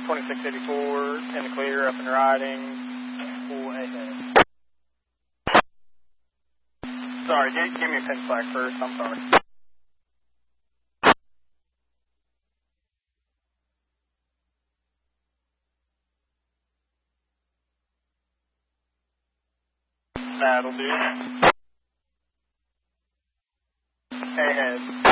2684 in the clear, up and riding, full ahead. Sorry, give me a pin flag first, I'm sorry. That'll do. Ahead.